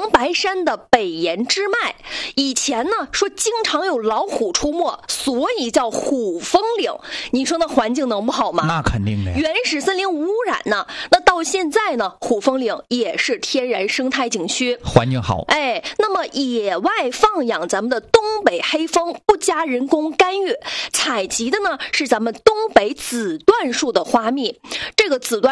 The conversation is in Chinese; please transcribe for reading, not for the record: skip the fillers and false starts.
长白山的北岩支脉。以前呢说经常有老虎出没，所以叫虎峰岭。你说那环境能不好吗？ 那肯定的呀。 原始森林无污染呢，那到现在呢，虎峰岭也是天然生态景区， 环境好。 那么野外放养咱们的东北黑蜂，不加人工干预，采集的呢是咱们东北紫椴树的花蜜。这个紫椴